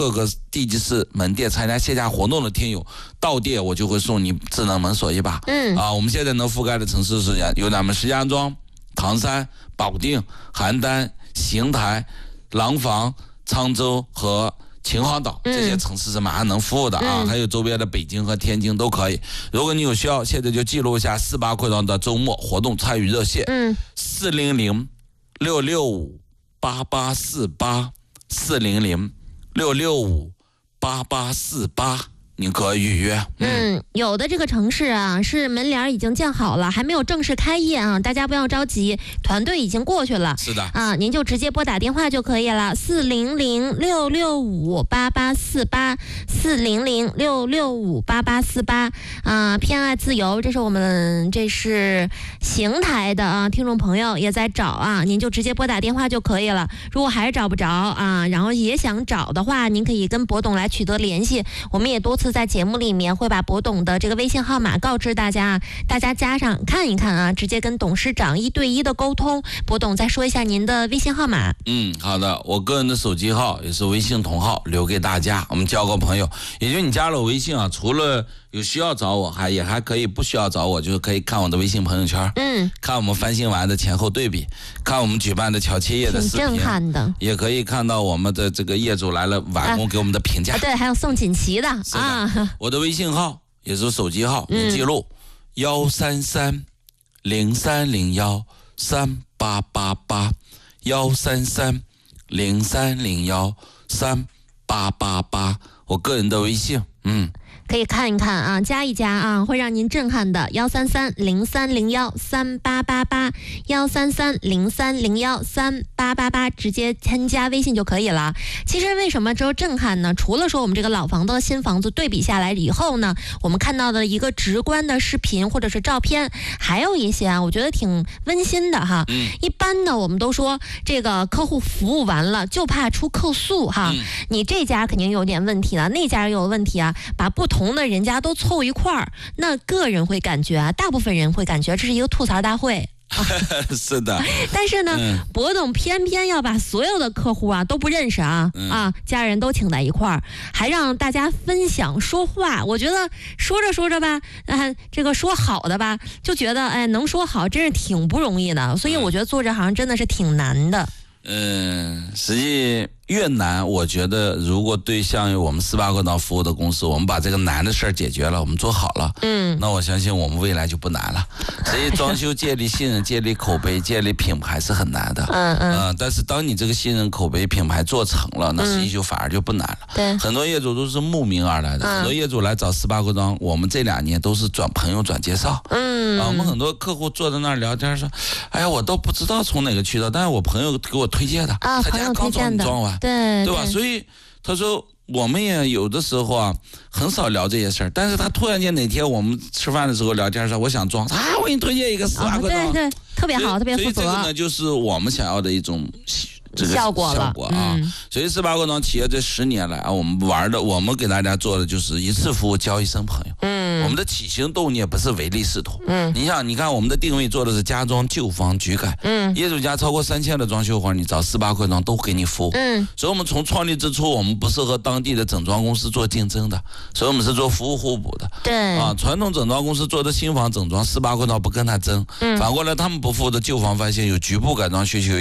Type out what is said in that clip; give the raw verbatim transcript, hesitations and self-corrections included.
各个地级市门店参加线下活动的听友，到店我就会送你智能门锁一把。 嗯啊，我们现在能覆盖的城市是有咱们石家庄、唐山、保定、邯郸、邢台、廊坊、沧州和秦皇岛这些城市是马上能服务的啊， 嗯、 还有周边的北京和天津都可以。如果你有需要，现在就记录一下四八快装的周末活动参与热线，嗯，四零零六六五八八四八，四零零六六五八八四八。你可以预约。 嗯, 嗯，有的这个城市啊，是门帘已经建好了，还没有正式开业啊，大家不要着急，团队已经过去了。 是的啊，您就直接拨打电话就可以了，四零零六六五八八四八，四零零六六五八八四八啊，偏爱自由，这是我们这是邢台的啊，听众朋友也在找啊，您就直接拨打电话就可以了。如果还是找不着啊，然后也想找的话，您可以跟博董来取得联系，我们也多次在节目里面会把博董的这个微信号码告知大家，大家加上看一看啊，直接跟董事长一对一的沟通。博董再说一下您的微信号码。 嗯，好的，我个人的手机号也是微信同号，留给大家，我们交个朋友。也就是你加了微信啊，除了有需要找我，还也还可以不需要找我，就是可以看我的微信朋友圈， 嗯， 看我们翻新完的前后对比，看我们举办的巧切业的视频， 挺震撼的， 也可以看到我们的这个业主来了完工给我们的评价， 啊啊、对，还有送锦旗的啊。 我的微信号也是手机号，你记录幺三三零三零幺三八八八，幺三三零三零幺三八八八，我个人的微信，嗯。 可以看一看啊，加一加啊，会让您震撼的。幺三三零三零幺三八八八，幺三三零三零幺三八八八，直接添加微信就可以了。其实为什么只有震撼呢？除了说我们这个老房子和新房子对比下来以后呢，我们看到的一个直观的视频或者是照片，还有一些啊，我觉得挺温馨的哈。 嗯、 一般呢，我们都说这个客户服务完了就怕出客诉哈，嗯、你这家肯定有点问题了，那家也有问题啊，把不同同的人家都凑一块儿，那个人会感觉啊，大部分人会感觉这是一个吐槽大会。 是的， 但是呢， 嗯、 博董偏偏要把所有的客户啊都不认识啊、嗯、啊，家人都请在一块儿，还让大家分享说话。我觉得说着说着吧，啊，这个说好的吧，就觉得哎，能说好真是挺不容易的。所以我觉得做这行真的是挺难的。 嗯，实际越难，我觉得如果对像我们四八快装服务的公司，我们把这个难的事儿解决了，我们做好了，嗯，那我相信我们未来就不难了。所以装修建立信任、建立口碑、建立品牌是很难的，嗯嗯、呃，但是当你这个信任、口碑、品牌做成了，那实际就反而就不难了。 对、嗯， 很多业主都是慕名而来的，嗯、很多业主来找四八快装，我们这两年都是转朋友转介绍，嗯，啊，我们很多客户坐在那儿聊天说，哎呀，我都不知道从哪个渠道，但是我朋友给我推荐的， 啊， 他家刚装装完， 对对吧？所以他说我们也有的时候啊，很少聊这些事儿，但是他突然间哪天我们吃饭的时候聊天说，我想装，啊，我给你推荐一个四八快装， 对对，特别好，特别负责。 所以这个呢，就是我们想要的一种这个效果效果啊。嗯、所以四八快装企业这十年来啊，我们玩的，我们给大家做的就是一次服务交一生朋友。嗯，我们的起心动念不是唯利是图。嗯，你想，你看我们的定位做的是家装旧房举改。嗯，业主家超过三千的装修活，你找四八快装都给你服务。嗯，所以我们从创立之初，我们不是和当地的整装公司做竞争的，所以我们是做服务互补的。 对啊，传统整装公司做的新房整装，四八快装不跟他争。嗯，反过来他们不服的旧房翻新，有局部改装需求。